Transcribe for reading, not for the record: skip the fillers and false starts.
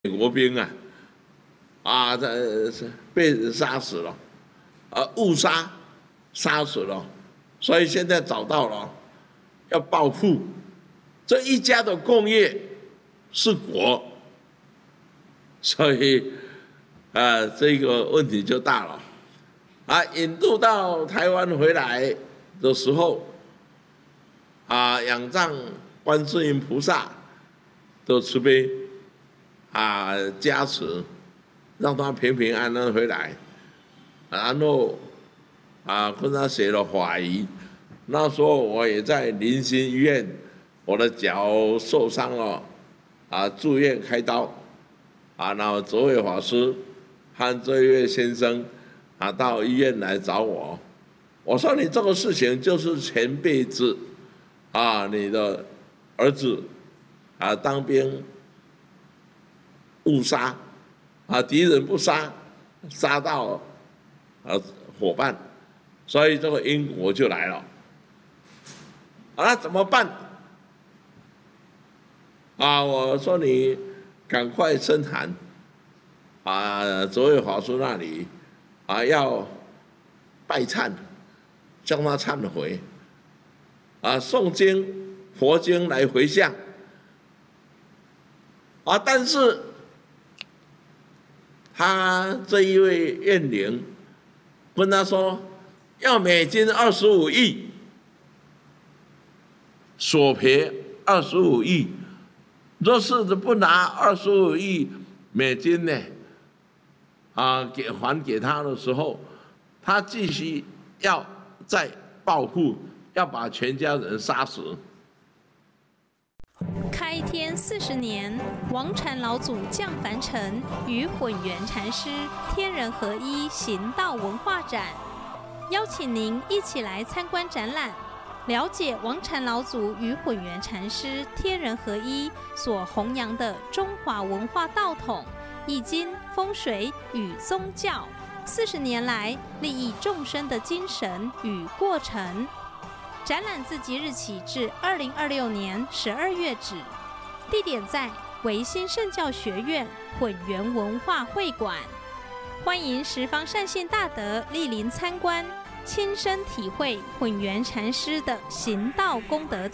美国兵被杀死了，误杀死了，所以现在找到了，要报复。这一家的共业是国，所以这个问题就大了。引渡到台湾回来的时候，仰仗观世音菩萨的慈悲加持，让他平平安安回来。然后跟他写了法仪。那时候我也在林心医院，我的脚受伤了，住院开刀，然后卓伟法师和这一位先生到医院来找我。我说你这个事情就是前辈子你的儿子当兵误杀敌人不杀到伙伴，所以这个因果就来了。那怎么办？我说你赶快申函卓伟法师那里要拜忏，向他忏悔诵经佛经来回向但是他这一位怨灵跟他说要美金25亿，索赔25亿。若是不拿25亿美金呢，还给他的时候，他继续要再报复，要把全家人杀死。 开天40年，王禅老祖降凡尘，与混元禅师天人合一行道文化展，邀请您一起来参观展览，了解王禅老祖与混元禅师天人合一所弘扬的中华文化道统、易经、风水与宗教40年来利益众生的精神与过程。展览自即日起至2026年12月止，地点在维新圣教学院混元文化会馆，欢迎十方善信大德莅临参观，亲身体会混元禅师的行道功德。